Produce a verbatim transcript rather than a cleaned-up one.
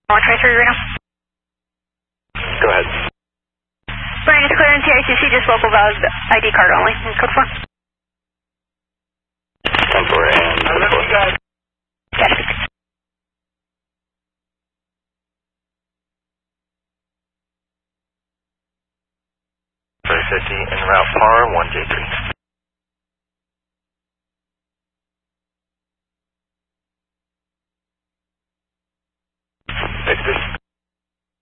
I'll try through right now. Go ahead. Brian, it's clear in T I C C, just local valid I D card only. Code four. ten four and I love you guys. Gotcha. three fifty en route par one J three.